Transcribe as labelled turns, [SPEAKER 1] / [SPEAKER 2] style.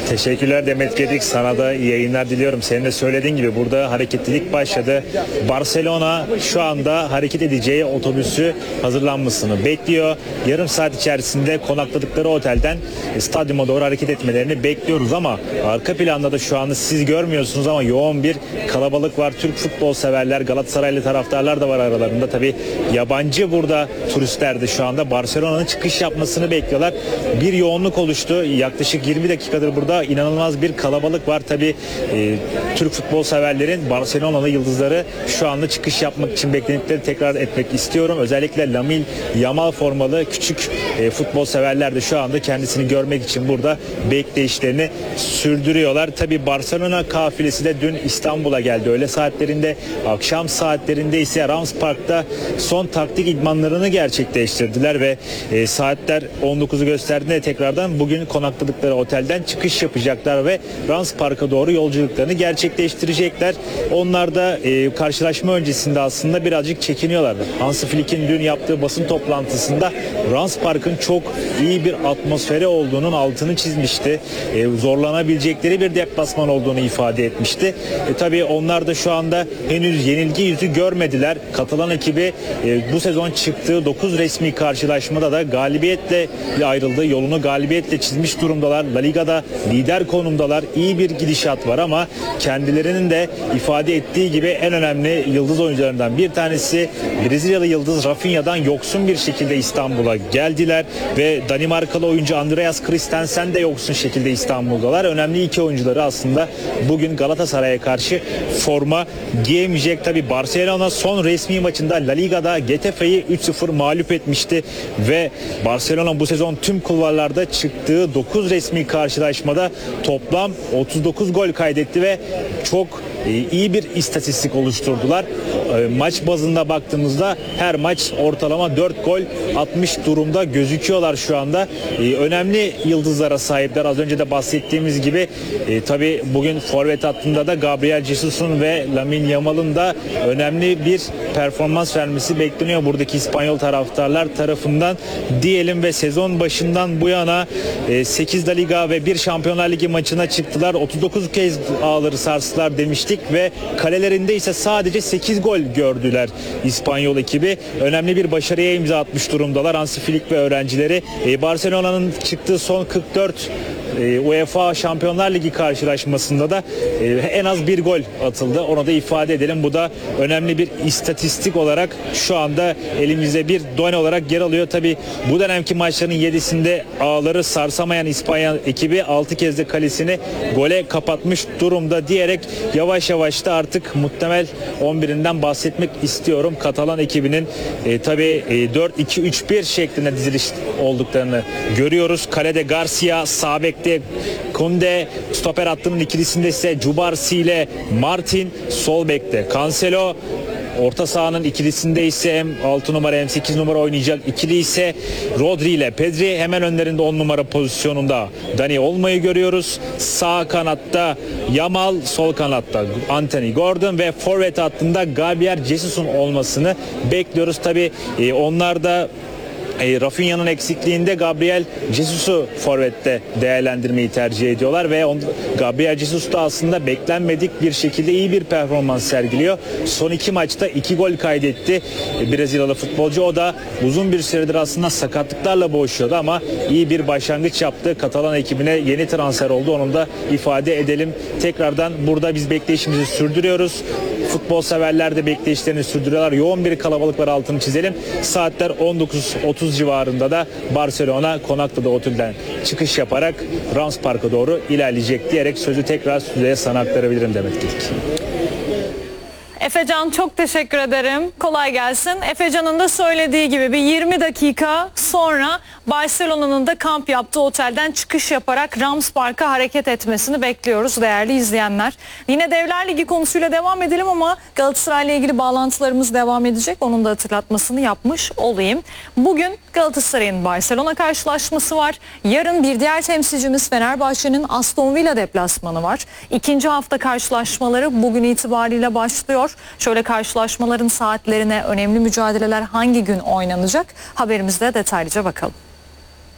[SPEAKER 1] Teşekkürler Demet Gedik. Sana da iyi yayınlar diliyorum. Senin de söylediğin gibi burada hareketlilik başladı. Barcelona şu anda hareket edeceği otobüsü hazırlanmasını bekliyor. Yarım saat içerisinde konakladıkları otelden stadyuma doğru hareket etmelerini bekliyoruz ama arka planda da şu anda siz görmüyorsunuz ama yoğun bir kalabalık var. Türk futbol severler, Galatasaraylı taraftarlar da var aralarında. Tabii yabancı burada turistler de şu anda Barcelona'nın çıkış yapmasını bekliyorlar. Bir yoğunluk oluştu. Yaklaşık 20 dakikadır burada inanılmaz bir kalabalık var. Tabii Türk futbol severlerin Barcelona'lı yıldızları şu anda çıkış yapmak için beklentileri tekrar etmek istiyorum. Özellikle Lamine Yamal formalı küçük futbol severler de şu anda kendisini görmek için burada bekleyişlerini sürdürüyorlar. Tabii Barcelona kafilesi de dün İstanbul'a geldi. Öğle saatlerinde, akşam saatlerinde ise Rams Park'ta son taktik idmanlarını gerçekleştirdiler ve saatler 19'u gösterdiğinde tekrardan bugün konakladıkları otelden çıkış yapacaklar ve Rams Park'a doğru yolculuklarını gerçekleştirecekler. Onlar da karşılaşma öncesinde aslında birazcık çekiniyorlardı. Hansi Flick'in dün yaptığı basın toplantısında Rams Park'ın çok iyi bir atmosferi olduğunun altını çizmişti. Zorlanabilecekleri bir deplasman olduğunu ifade etmişti. Tabii onlar da şu anda henüz yenilgi yüzü görmediler. Katalan ekibi bu sezon çıktığı 9 resmi karşılaşmada da galibiyetle ayrıldı. Yolunu galibiyetle çizmiş durumdalar. La Liga'da lider konumdalar. İyi bir gidişat var ama kendilerinin de ifade ettiği gibi en önemli yıldız oyuncularından bir tanesi Brezilyalı yıldız Rafinha'dan yoksun bir şekilde İstanbul'a geldiler ve Danimarkalı oyuncu Andreas Christensen de yoksun şekilde İstanbul'dalar. Önemli iki oyuncuları aslında bugün Galatasaray'a karşı forma giyemeyecek. Tabi Barcelona son resmi maçında La Liga'da Getafe'yi 3-0 mağlup etmişti ve Barcelona bu sezon tüm kulvarlarda çıktığı 9 resmi karşılaşmada toplam 39 gol kaydetti ve çok iyi bir istatistik oluşturdular. Maç bazında baktığımızda her maç ortalama 4 gol atmış durumda gözüküyorlar şu anda. Önemli yıldızlara sahipler. Az önce de bahsettiğimiz gibi tabii bugün forvet hattında da Gabriel Jesus'un ve Lamine Yamal'ın da önemli bir performans vermesi bekleniyor buradaki İspanyol taraftarlar tarafından diyelim ve sezon başından bu yana 8 La Liga ve 1 Şampiyonlar Ligi maçına çıktılar. 39 kez ağları sarstılar demiştik ve kalelerinde ise sadece 8 gol gördüler İspanyol ekibi. Önemli bir başarıya imza atmış durumdalar Hansi Flick ve öğrencileri. Barcelona'nın çıktığı son 44 UEFA Şampiyonlar Ligi karşılaşmasında da en az bir gol atıldı. Onu da ifade edelim. Bu da önemli bir istatistik olarak şu anda elimizde bir done olarak yer alıyor. Tabi bu dönemki maçların 7'sinde ağları sarsamayan İspanya ekibi 6 kez de kalesini gole kapatmış durumda diyerek yavaş yavaş da artık muhtemel 11'inden bahsetmek istiyorum. Katalan ekibinin tabi 4-2-3-1 şeklinde diziliş olduklarını görüyoruz. Kalede Garcia, sağ bekte Koundé, stoper hattının ikilisinde ise Cubarsi ile Martin, sol bekte Cancelo, orta sahanın ikilisinde ise hem 6 numara hem 8 numara oynayacak ikili ise Rodri ile Pedri, hemen önlerinde 10 numara pozisyonunda Dani Olmo'yu görüyoruz. Sağ kanatta Yamal, sol kanatta Anthony Gordon ve forvet hattında Gabriel Jesus'un olmasını bekliyoruz. Tabi onlar da Rafinha'nın eksikliğinde Gabriel Jesus'u forvette değerlendirmeyi tercih ediyorlar ve Gabriel Jesus da aslında beklenmedik bir şekilde iyi bir performans sergiliyor. Son 2 maçta 2 gol kaydetti Brezilyalı futbolcu. O da uzun bir süredir aslında sakatlıklarla boğuşuyordu ama iyi bir başlangıç yaptı. Katalan ekibine yeni transfer oldu. Onu da ifade edelim. Tekrardan burada biz bekleyişimizi sürdürüyoruz. Futbol severler de bekleyişlerini sürdürüyorlar. Yoğun bir kalabalık var, altını çizelim. Saatler 19.30 civarında da Barcelona konakladığı otelden çıkış yaparak Rams Park'a doğru ilerleyecek diyerek sözü tekrar stüdyoya sana aktarabilirim Demet Gedik.
[SPEAKER 2] Efecan, çok teşekkür ederim. Kolay gelsin. Efecan'ın da söylediği gibi bir 20 dakika sonra Barcelona'nın da kamp yaptığı otelden çıkış yaparak Rams Park'a hareket etmesini bekliyoruz değerli izleyenler. Yine Devler Ligi konusuyla devam edelim ama Galatasaray'la ilgili bağlantılarımız devam edecek. Onun da hatırlatmasını yapmış olayım. Bugün Galatasaray'ın Barcelona karşılaşması var. Yarın bir diğer temsilcimiz Fenerbahçe'nin Aston Villa deplasmanı var. İkinci hafta karşılaşmaları bugün itibariyle başlıyor. Şöyle karşılaşmaların saatlerine, önemli mücadeleler hangi gün oynanacak haberimizde detaylıca bakalım.